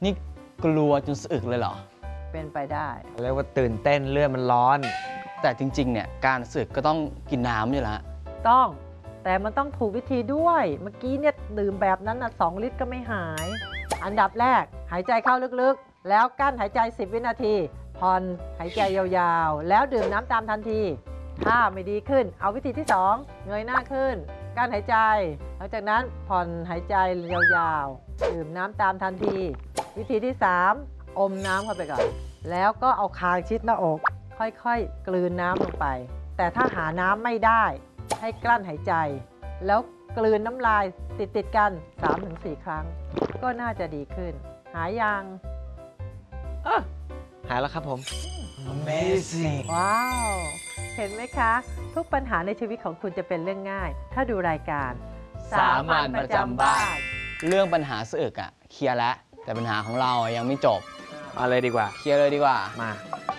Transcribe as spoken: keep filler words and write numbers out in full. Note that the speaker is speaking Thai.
นี่กลัวจนสะอึกเลยเหรอเป็นไปได้เรียกว่าตื่นเต้นเลือดมันร้อนแต่จริงๆเนี่ยการสะอึกก็ต้องกินน้ำอยู่แล้วต้องแต่มันต้องถูกวิธีด้วยเมื่อกี้เนี่ยดื่มแบบนั้นนะสองลิตรก็ไม่หายอันดับแรกหายใจเข้าลึกๆแล้วกั้นหายใจสิบวินาทีผ่อนหายใจยาวๆแล้วดื่มน้ำตามทันทีถ้าไม่ดีขึ้นเอาวิธีที่สองเงยหน้าขึ้นกั้นหายใจหลังจากนั้นผ่อนหายใจยาวๆดื่มน้ำตามทันทีวิธีที่สามอมน้ำเข้าไปก่อนแล้วก็เอาคางชิดหน้าอกค่อยๆกลืนน้ำลงไปแต่ถ้าหาน้ำไม่ได้ให้กลั้นหายใจแล้วกลืนน้ำลายติดๆกัน สามถึงสี่ ครั้งก็น่าจะดีขึ้นหายยังเออหายแล้วครับผม Amazing ว้าวเห็นไหมคะทุกปัญหาในชีวิตของคุณจะเป็นเรื่องง่ายถ้าดูรายการสามัญประจำบ้านเรื่องปัญหาสะอึกอะเคลียร์แล้วแต่ปัญหาของเรายังไม่จบมาเลยดีกว่าเคลียร์เลยดีกว่ามา